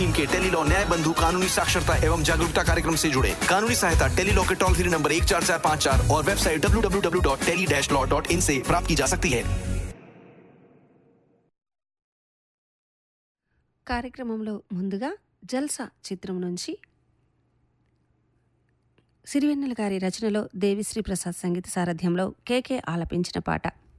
Team के Tele-Law न्याय बंधु कानूनी साक्षरता एवं जागरूकता कार्यक्रम से जुड़े। कानूनी सहायता टेलीलॉ के टोल फ्री नंबर 14454 और वेबसाइट www.tele-law.in से प्राप्त की जा सकती है। కార్యక్రమంలో ముందుగా జల్సా చిత్రం నుంచి సిరివెన్నెల గారి రచనలో దేవిశ్రీ ప్రసాద్ సంగీత సారథ్యంలో కేకే ఆలపించిన పాట.